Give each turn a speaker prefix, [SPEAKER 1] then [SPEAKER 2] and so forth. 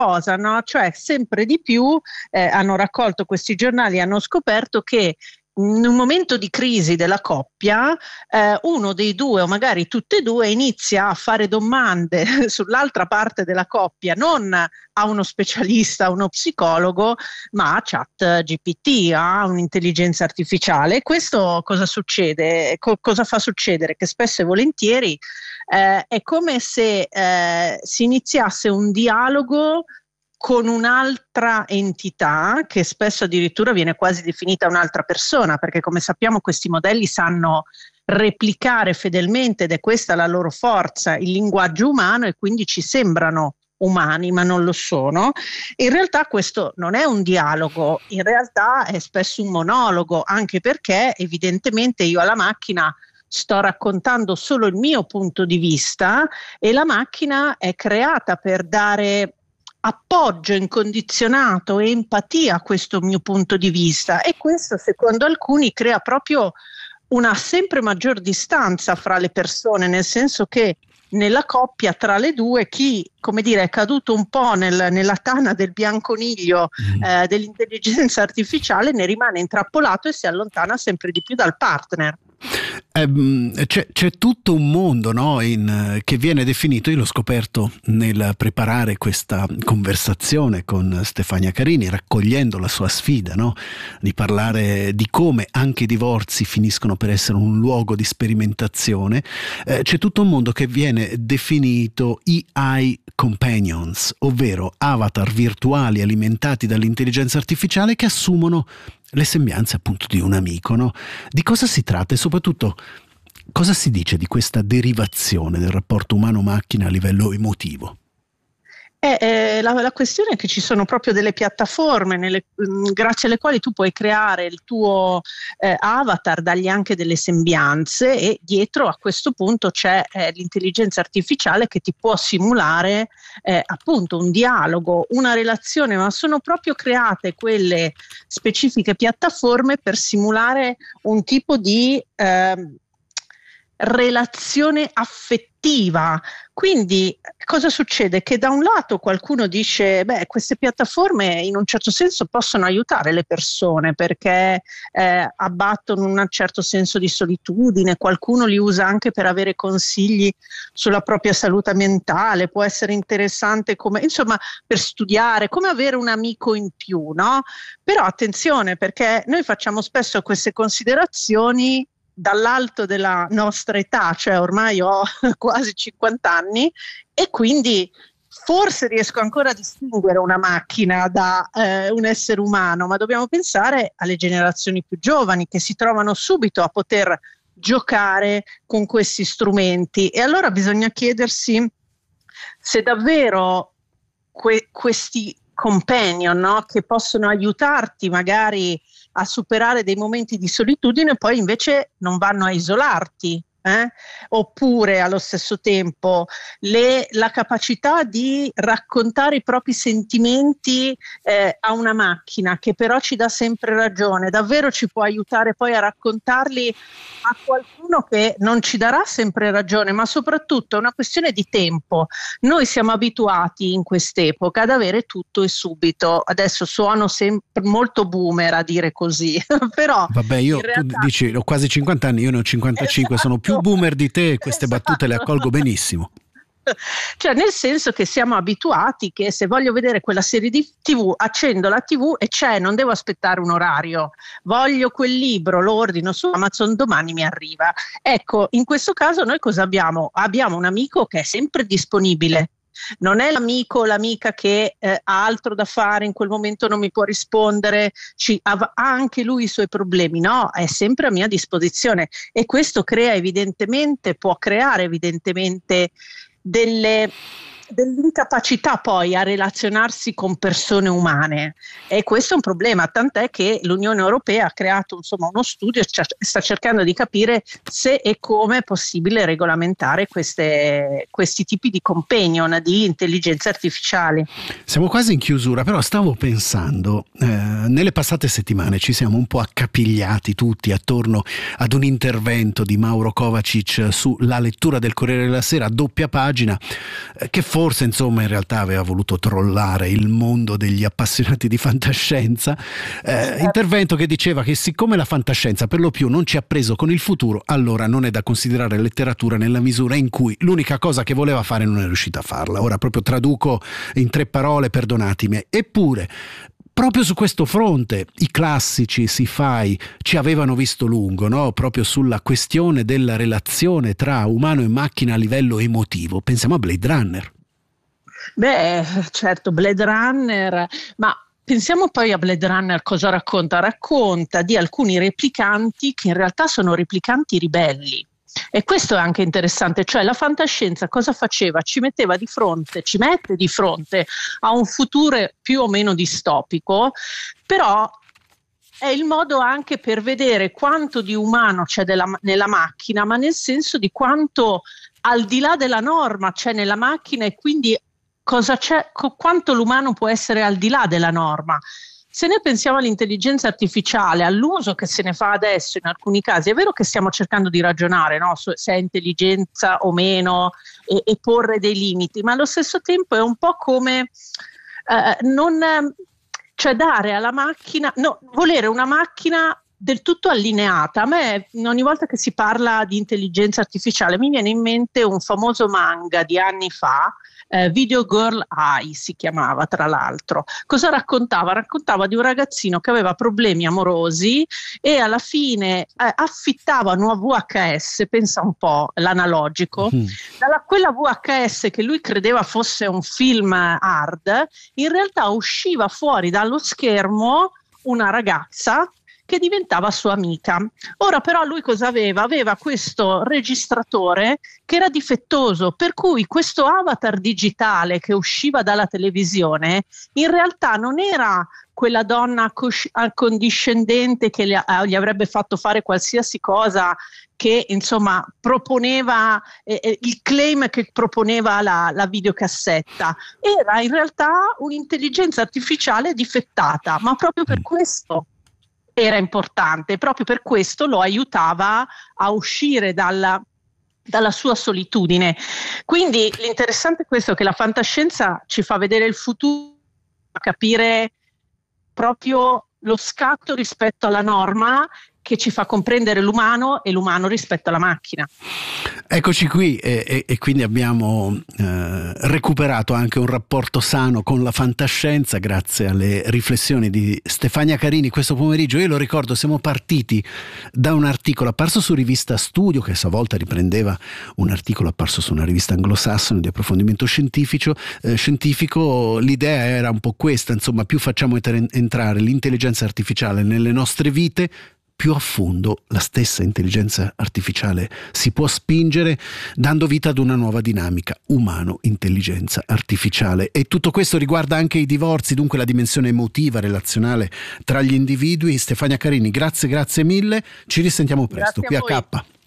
[SPEAKER 1] cosa, no? Cioè sempre di più hanno raccolto questi giornali, hanno scoperto che in un momento di crisi della coppia, uno dei due o magari tutte e due inizia a fare domande sull'altra parte della coppia, non a uno specialista, a uno psicologo, ma a ChatGPT, a un'intelligenza artificiale. Questo cosa succede? Cosa fa succedere? Che spesso e volentieri è come se si iniziasse un dialogo con un'altra entità che spesso addirittura viene quasi definita un'altra persona, perché come sappiamo questi modelli sanno replicare fedelmente, ed è questa la loro forza, il linguaggio umano, e quindi ci sembrano umani ma non lo sono. In realtà questo non è un dialogo, in realtà è spesso un monologo, anche perché evidentemente io alla macchina sto raccontando solo il mio punto di vista e la macchina è creata per dare appoggio incondizionato e empatia a questo mio punto di vista, e questo secondo alcuni crea proprio una sempre maggior distanza fra le persone, nel senso che nella coppia tra le due chi, come dire, è caduto un po' nella tana del bianconiglio dell'intelligenza artificiale ne rimane intrappolato e si allontana sempre di più dal partner.
[SPEAKER 2] C'è tutto un mondo, no, che viene definito, io l'ho scoperto nel preparare questa conversazione con Stefania Carini, raccogliendo la sua sfida, no, di parlare di come anche i divorzi finiscono per essere un luogo di sperimentazione. C'è tutto un mondo che viene definito AI companions, ovvero avatar virtuali alimentati dall'intelligenza artificiale che assumono le sembianze appunto di un amico, no? Di cosa si tratta e soprattutto cosa si dice di questa derivazione del rapporto umano-macchina a livello emotivo?
[SPEAKER 1] La questione è che ci sono proprio delle piattaforme grazie alle quali tu puoi creare il tuo avatar, dargli anche delle sembianze, e dietro a questo punto c'è l'intelligenza artificiale che ti può simulare appunto un dialogo, una relazione, ma sono proprio create quelle specifiche piattaforme per simulare un tipo di relazione affettiva. Quindi cosa succede? Che da un lato qualcuno dice queste piattaforme in un certo senso possono aiutare le persone perché abbattono un certo senso di solitudine, qualcuno li usa anche per avere consigli sulla propria salute mentale, può essere interessante insomma per studiare, come avere un amico in più, no? Però attenzione, perché noi facciamo spesso queste considerazioni dall'alto della nostra età, cioè ormai ho quasi 50 anni e quindi forse riesco ancora a distinguere una macchina da un essere umano, ma dobbiamo pensare alle generazioni più giovani che si trovano subito a poter giocare con questi strumenti, e allora bisogna chiedersi se davvero questi companion, no, che possono aiutarti magari a superare dei momenti di solitudine, poi invece non vanno a isolarti, oppure allo stesso tempo la capacità di raccontare i propri sentimenti a una macchina che però ci dà sempre ragione, davvero ci può aiutare poi a raccontarli a qualcuno che non ci darà sempre ragione, ma soprattutto è una questione di tempo. Noi siamo abituati in quest'epoca ad avere tutto e subito. Adesso suono sempre molto boomer a dire così, però
[SPEAKER 2] vabbè, tu dici ho quasi 50 anni, io ne ho 55, sono più boomer di te e queste battute le accolgo benissimo.
[SPEAKER 1] Cioè, nel senso che siamo abituati che se voglio vedere quella serie di TV accendo la TV e c'è, non devo aspettare un orario, voglio quel libro, lo ordino su Amazon, domani mi arriva. Ecco, in questo caso noi cosa abbiamo? Abbiamo un amico che è sempre disponibile. Non è l'amico o l'amica che ha altro da fare, in quel momento non mi può rispondere, ha anche lui i suoi problemi, no, è sempre a mia disposizione, e questo può creare evidentemente dell'incapacità poi a relazionarsi con persone umane, e questo è un problema, tant'è che l'Unione Europea ha creato uno studio, sta cercando di capire se e come è possibile regolamentare questi tipi di companion, di intelligenze artificiali.
[SPEAKER 2] Siamo quasi in chiusura, però stavo pensando, nelle passate settimane ci siamo un po' accapigliati tutti attorno ad un intervento di Mauro Kovacic sulla lettura del Corriere della Sera a doppia pagina, che forse insomma in realtà aveva voluto trollare il mondo degli appassionati di fantascienza, intervento che diceva che siccome la fantascienza per lo più non ci ha preso con il futuro, allora non è da considerare letteratura nella misura in cui l'unica cosa che voleva fare non è riuscita a farla. Ora proprio traduco in 3 parole, perdonatemi. Eppure proprio su questo fronte i classici sci-fi ci avevano visto lungo, no? Proprio sulla questione della relazione tra umano e macchina a livello emotivo. Pensiamo a Blade Runner.
[SPEAKER 1] Beh, certo, Blade Runner, ma pensiamo poi a Blade Runner cosa racconta? Racconta di alcuni replicanti che in realtà sono replicanti ribelli. E questo è anche interessante, cioè la fantascienza cosa faceva? Ci mette di fronte a un futuro più o meno distopico, però è il modo anche per vedere quanto di umano c'è nella macchina, ma nel senso di quanto al di là della norma c'è nella macchina e quindi cosa c'è, quanto l'umano può essere al di là della norma. Se noi pensiamo all'intelligenza artificiale, all'uso che se ne fa adesso in alcuni casi, è vero che stiamo cercando di ragionare, no? Se è intelligenza o meno e porre dei limiti, ma allo stesso tempo è un po' come cioè dare alla macchina, volere una macchina del tutto allineata. A me ogni volta che si parla di intelligenza artificiale mi viene in mente un famoso manga di anni fa, Video Girl Eye si chiamava, tra l'altro. Cosa raccontava? Raccontava di un ragazzino che aveva problemi amorosi e alla fine affittava una VHS, pensa un po', l'analogico, da quella VHS che lui credeva fosse un film hard, in realtà usciva fuori dallo schermo una ragazza che diventava sua amica. Ora però lui cosa aveva? Aveva questo registratore che era difettoso, per cui questo avatar digitale che usciva dalla televisione in realtà non era quella donna accondiscendente che gli avrebbe fatto fare qualsiasi cosa, che insomma proponeva il claim che proponeva la videocassetta. Era in realtà un'intelligenza artificiale difettata, ma proprio per questo era importante, proprio per questo lo aiutava a uscire dalla sua solitudine. Quindi l'interessante è questo, che la fantascienza ci fa vedere il futuro, capire proprio lo scatto rispetto alla norma, che ci fa comprendere l'umano e l'umano rispetto alla macchina.
[SPEAKER 2] Eccoci qui e quindi abbiamo recuperato anche un rapporto sano con la fantascienza grazie alle riflessioni di Stefania Carini questo pomeriggio. Io lo ricordo, siamo partiti da un articolo apparso su rivista Studio, che a sua volta riprendeva un articolo apparso su una rivista anglosassone di approfondimento scientifico. L'idea era un po' questa, insomma, più facciamo entrare l'intelligenza artificiale nelle nostre vite, più a fondo la stessa intelligenza artificiale si può spingere, dando vita ad una nuova dinamica umano-intelligenza artificiale. E tutto questo riguarda anche i divorzi, dunque la dimensione emotiva, relazionale tra gli individui. Stefania Carini, grazie mille, ci risentiamo presto qui a K.